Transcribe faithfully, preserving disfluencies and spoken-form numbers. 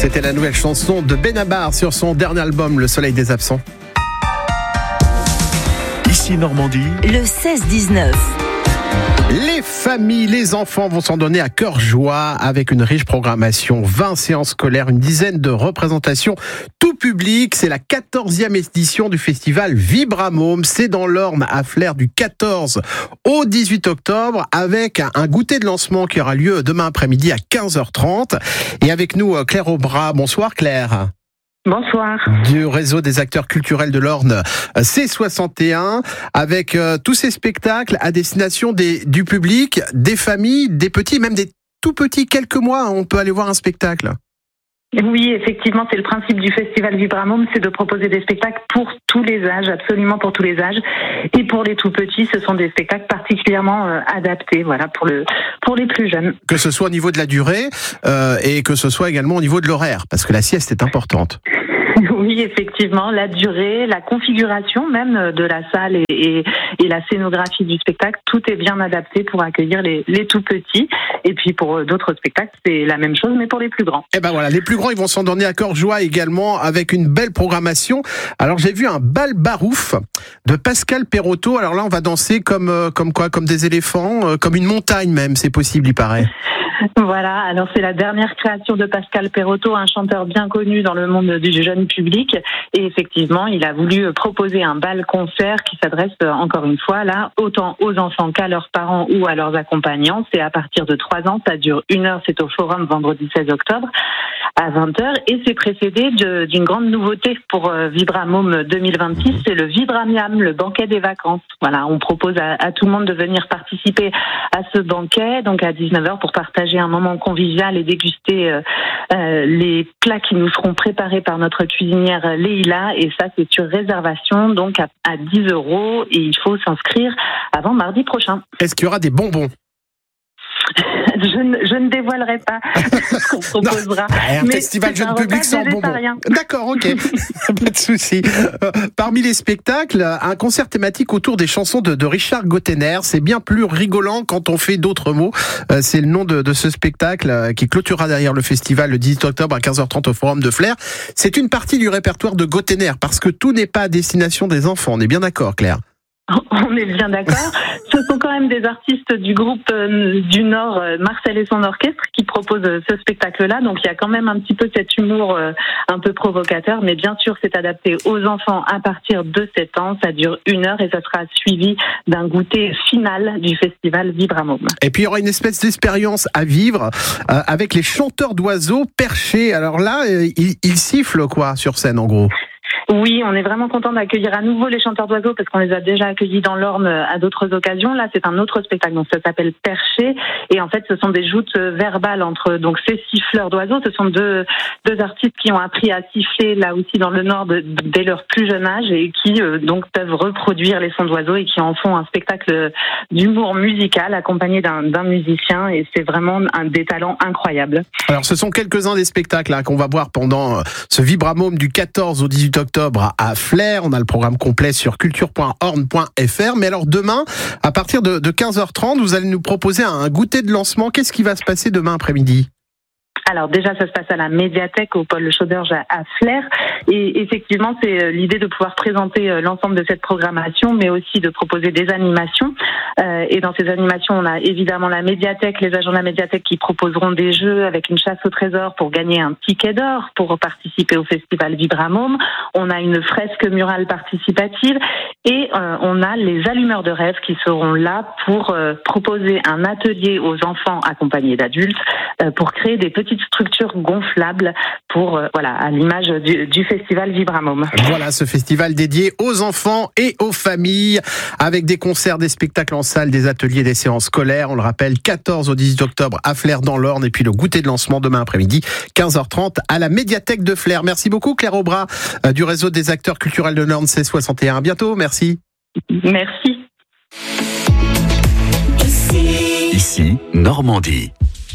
C'était la nouvelle chanson de Benabar sur son dernier album, Le Soleil des Absents. Ici Normandie. Le seize dix-neuf. Les familles, les enfants vont s'en donner à cœur joie avec une riche programmation, vingt séances scolaires, une dizaine de représentations, tout public. C'est la quatorzième édition du festival Vibramôme. C'est dans l'Orne à Flers du quatorze au dix-huit octobre avec un goûter de lancement qui aura lieu demain après-midi à quinze heures trente. Et avec nous, Claire Aubras. Bonsoir Claire. Bonsoir. Du réseau des acteurs culturels de l'Orne C soixante et un, avec euh, tous ces spectacles à destination des, du public, des familles, des petits, même des tout petits, quelques mois, on peut aller voir un spectacle. Oui, effectivement, c'est le principe du festival Vibramôme, c'est de proposer des spectacles pour tous les âges, absolument pour tous les âges. Et pour les tout petits, ce sont des spectacles particulièrement euh, adaptés, voilà, pour le pour les plus jeunes. Que ce soit au niveau de la durée euh, et que ce soit également au niveau de l'horaire, parce que la sieste est importante. Oui, effectivement, la durée, la configuration même de la salle et, et, et la scénographie du spectacle, tout est bien adapté pour accueillir les, les tout petits. Et puis pour d'autres spectacles, c'est la même chose, mais pour les plus grands. Et ben voilà, les plus grands, ils vont s'en donner à cœur joie également avec une belle programmation. Alors j'ai vu un bal barouf de Pascal Perotto. Alors là, on va danser comme euh, comme quoi, comme des éléphants, euh, comme une montagne même, c'est possible, il paraît. Voilà, alors c'est la dernière création de Pascal Perotto, un chanteur bien connu dans le monde du jeune public. Et effectivement, il a voulu proposer un bal-concert qui s'adresse encore une fois là, autant aux enfants qu'à leurs parents ou à leurs accompagnants. C'est à partir de trois ans, ça dure une heure, c'est au Forum vendredi seize octobre à vingt heures. Et c'est précédé de, d'une grande nouveauté pour euh, Vibramôme deux mille vingt-six, c'est le Vibramiam, le banquet des vacances. Voilà, on propose à, à tout le monde de venir participer à ce banquet, donc à dix-neuf heures pour partager un moment convivial et déguster euh, euh, les plats qui nous seront préparés par notre cuisinière Leïla, et ça c'est sur réservation, donc à, à dix euros, et il faut s'inscrire avant mardi prochain. Est-ce qu'il y aura des bonbons ? Je ne, je ne dévoilerai pas ce qu'on proposera. Non, un mais festival jeune un public sans bonbons. D'accord, ok. Pas de souci. Euh, parmi les spectacles, un concert thématique autour des chansons de, de Richard Gottener. C'est bien plus rigolant quand on fait d'autres mots. Euh, c'est le nom de, de ce spectacle euh, qui clôturera derrière le festival le dix-huit octobre à quinze heures trente au Forum de Flers. C'est une partie du répertoire de Gottener parce que tout n'est pas à destination des enfants. On est bien d'accord, Claire? On est bien d'accord. Ce sont quand même des artistes du groupe euh, du Nord, euh, Marcel et son orchestre, qui proposent euh, ce spectacle-là. Donc il y a quand même un petit peu cet humour euh, un peu provocateur. Mais bien sûr, c'est adapté aux enfants à partir de sept ans. Ça dure une heure et ça sera suivi d'un goûter final du festival Vibramôme. Et puis il y aura une espèce d'expérience à vivre euh, avec les chanteurs d'oiseaux perchés. Alors là, euh, ils, ils sifflent quoi sur scène en gros? Oui, on est vraiment content d'accueillir à nouveau les chanteurs d'oiseaux parce qu'on les a déjà accueillis dans l'Orne à d'autres occasions. Là, c'est un autre spectacle, donc ça s'appelle Perché. Et en fait, ce sont des joutes verbales entre donc ces siffleurs d'oiseaux. Ce sont deux deux artistes qui ont appris à siffler là aussi dans le Nord de, dès leur plus jeune âge et qui euh, donc peuvent reproduire les sons d'oiseaux et qui en font un spectacle d'humour musical accompagné d'un, d'un musicien. Et c'est vraiment un des talents incroyables. Alors, ce sont quelques-uns des spectacles hein, qu'on va voir pendant ce Vibramôme du quatorze au dix-huit octobre à Flers. On a le programme complet sur culture point orne point f r. Mais alors demain, à partir de, de quinze heures trente, vous allez nous proposer un goûter de lancement. Qu'est-ce qui va se passer demain après-midi ? Alors déjà, ça se passe à la médiathèque au Paul Chauderge à Flers. Et effectivement, c'est l'idée de pouvoir présenter l'ensemble de cette programmation, mais aussi de proposer des animations. Euh, et dans ces animations, on a évidemment la médiathèque, les agents de la médiathèque qui proposeront des jeux avec une chasse au trésor pour gagner un ticket d'or pour participer au festival Vibramôme. On a une fresque murale participative et euh, on a les allumeurs de rêves qui seront là pour euh, proposer un atelier aux enfants accompagnés d'adultes euh, pour créer des petites structures gonflables pour euh, voilà à l'image du, du festival Vibramôme. Voilà ce festival dédié aux enfants et aux familles avec des concerts, des spectacles en salle, des ateliers, des séances scolaires. On le rappelle, quatorze au dix-huit octobre à Flers dans l'Orne et puis le goûter de lancement demain après-midi quinze heures trente à la médiathèque de Flers. Merci beaucoup Claire Aubras euh, du réseau des acteurs culturels de l'Orne C soixante et un. À bientôt, merci. Merci. Ici Normandie.